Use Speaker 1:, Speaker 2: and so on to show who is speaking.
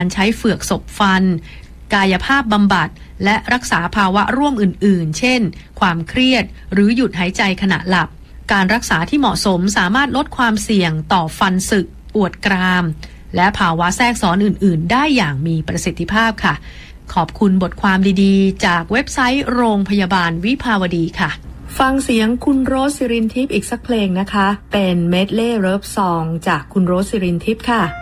Speaker 1: การใช้เฟือกศพฟันกายภาพบำบัดและรักษาภาวะร่วมอื่นๆเช่นความเครียดหรือหยุดหายใจขณะหลับการรักษาที่เหมาะสมสามารถลดความเสี่ยงต่อฟันสึกปวดกรามและภาวะแทรกซ้อนอื่นๆได้อย่างมีประสิทธิภาพค่ะขอบคุณบทความดีๆจากเว็บไซต์โรงพยาบาลวิภาวดีค่ะฟังเสียงคุณโรสศิรินทิพย์อีกสักเพลงนะคะเป็นเมดเล่เลิฟซองจากคุณโรสศิรินทิพย์ค่ะ